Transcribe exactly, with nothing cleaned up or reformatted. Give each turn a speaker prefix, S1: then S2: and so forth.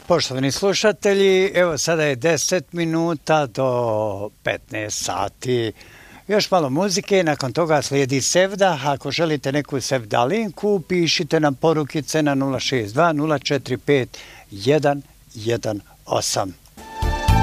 S1: Poštovani slušatelji, evo sada je deset minuta do petnaest sati. Još malo muzike, nakon toga slijedi Sevda. Ako želite neku Sevdalinku, pišite nam porukice na nula šest dva nula četiri pet jedan jedan osam.